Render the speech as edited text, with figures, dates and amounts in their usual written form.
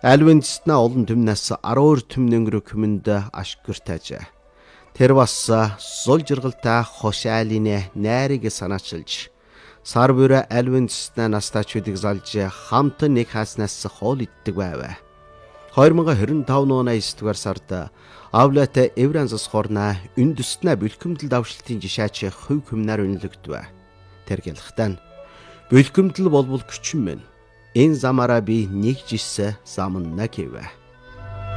Адвентистна олон түмнээс 12 түмэн рүү хүмэнд ашгүртэж. Тэр бас зул жиргалтай хошаалын найрыг санаачилж сар бүрэ Адвентистна настачуудыг залж хамт нэг хааснаас хоол иддэг байв. 2025 оны 9 дугаар сард Авлат Евранзас хорна үндэстнэ бэлхэмдэл давшилтын жишаач хөв хүмнаар үнэлэгдэв. Тэр гэлхтэн бэлхэмдэл болбол күчин мэн. Энэ замаараа би нэг жисэ замна гэв.